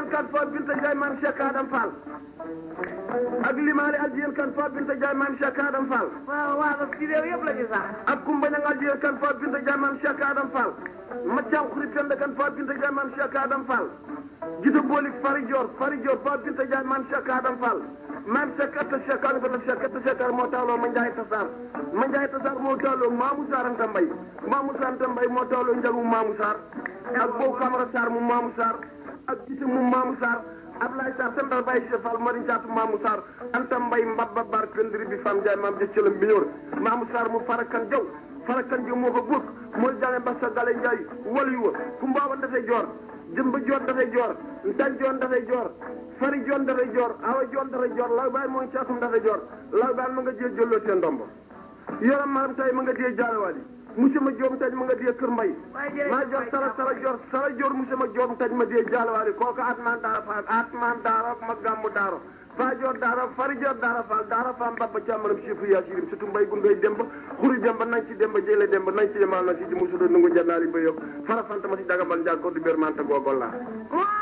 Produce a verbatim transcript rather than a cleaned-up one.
addiyen kan fo binta Ndiaye maam Cheikh Adam Fall ak limaale addiyen kan fo binta Ndiaye maam Cheikh Adam Fall waaw waaw ci réew yëpp la ñu sax. ak Kumba Ñang addiyen kan fo binta Ndiaye maam Cheikh Adam Fall Mathiaw Xurit Penda kan fo binta Ndiaye maam Cheikh Adam Fall Jida Bolik Fari Dior Fari Dior fo binta Ndiaye maam Cheikh Adam Fall maam Cheikh Atta Cheikh Adam Fall Cheikh Atta Cheikh moo tawloo ma Ndiaye Tassar ma Ndiaye Tassar moo tawloo Mamou Sarr Anta Mbaye Mamou Sarr Anta Mbaye moo tawloo njagu Mamou Sarr ak Bow Camara Sarr mu Mamou Sarr ak gise mu Mamou Sarr Ablaye Sarr sendal Baye Cheikh Fall mari jaatu Mamou Sarr Anta Mbaye mbabba bar këndiri bi fam Ndiaye maam jëcëlam bi ñor Mamou Sarr mu farakan jaw farakan jaw moo ko góor mooy jale Mbassa Gale Ndiaye walu wa fu mbaaban dafay joor jëmba joor dafay joor ntan joon dafay joor fari joon dafay joor awa joon dafay joor law baay mooy caatum dafay joor law baay ma nga jee jëlloo seen ndombo yoram maam tay ma nga jee jaarawaali monsieur ma joom taj ma nga dee kër mbay maa joor sara sara joor sara joor monsieur ma joom taj ma dee jaarawaali kooku atman daara faal atman daara ma gàmmu daara faa joor daara fari joor daara faal daara faam mbabba càmmaram sifu yaa sirim surtout mbay gundoy demba xuri demba nañ ci demba jële demba nañ ci yemal na si ji musudo nungu jannaari ba yokk fara fanta ma si dagambal njaag ko du bér manta googol laa